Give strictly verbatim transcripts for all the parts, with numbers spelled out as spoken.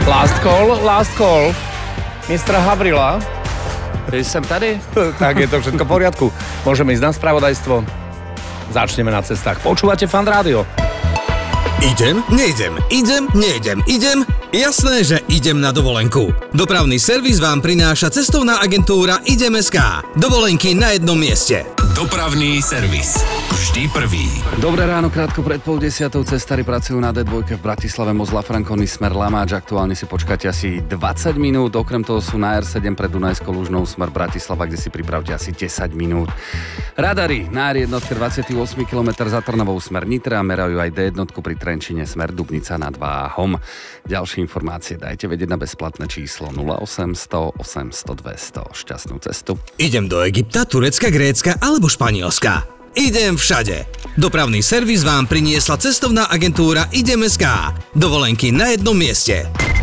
Last call, last call. Mistra Havrila. Jsem tady? Tak je to všetko v poriadku. Môžeme ísť na spravodajstvo. Začneme na cestách. Počúvate Fan Rádio. Idem, nejdem, idem, nejdem, idem. Jasné, že idem na dovolenku. Dopravný servis vám prináša cestovná agentúra Idem bodka es ká. Dovolenky na jednom mieste. Dopravný servis. Vždy prvý. Dobré ráno, krátko pred pol desiatou cestári pracujú na dé dva v Bratislave Mozla Frankony smer Lamáč. Aktuálne si počkáte asi dvadsať minút. Okrem toho sú na er sedem pred Dunajskou Lužnou smer Bratislava, kde si pripravte asi desať minút. Radary na er jedna dvadsiaty ôsmy kilometr za Trnavou smer Nitra merajú aj dé jedna pri Trenčine smer Dubnica nad Váhom. Ďalšie informácie dajte vedieť na bezplatné číslo nula osem sto osemsto dvesto. Šťastnú cestu. Idem do Egypta, Turecka, Grécka alebo Španielska. Idem všade. Dopravný servis vám priniesla cestovná agentúra Idem bodka es ká. Dovolenky na jednom mieste.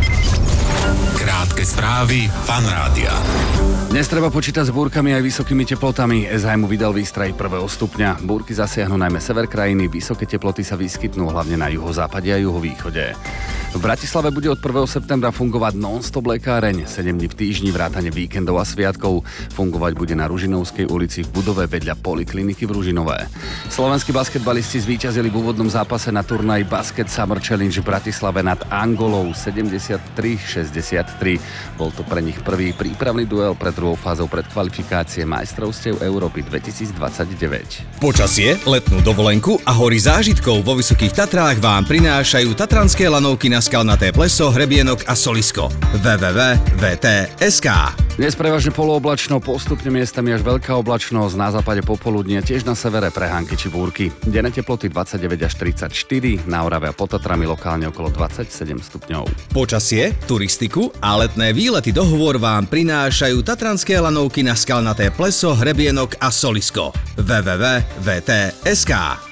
Krátke správy Fan Rádia. Dnes treba počítať s búrkami aj vysokými teplotami. es há em vydal výstraj prvého stupňa. Búrky zasiahnu najmä sever krajiny, vysoké teploty sa vyskytnú hlavne na juhozápade a juhovýchode. V Bratislave bude od prvého septembra fungovať non-stop lekáreň. sedem dní v týždni vrátane víkendov a sviatkov. Fungovať bude na Ružinovskej ulici v budove vedľa polikliniky v Ružinové. Slovenskí basketbalisti zvíťazili v úvodnom zápase na turnaji Basket Summer Challenge v Bratislave nad Angolou sedemdesiattri šesťdesiattri. Bol to pre nich prvý prípravný duel pred druhou fázou predkvalifikácie majstrovstiev Európy dvetisícdvadsaťdeväť. Počasie, letnú dovolenku a hory zážitkov vo Vysokých Tatrách vám prinášajú tatranské lanovky na Skalnaté pleso, Hrebienok a Solisko. w w w bodka v t bodka es ká. Dnes prevažne polooblačno, postupne miestami až veľká oblačnosť, na západe popoludnie, tiež na severe prehánky či búrky. Denné teploty dvadsaťdeväť až tridsaťštyri, na Orave a pod Tatrami lokálne okolo dvadsaťsedem stupňov. Počasie, turistiku a letné výlety do hôr vám prinášajú tatranské lanovky na Skalnaté pleso, Hrebienok a Solisko. w w w bodka v t bodka es ká.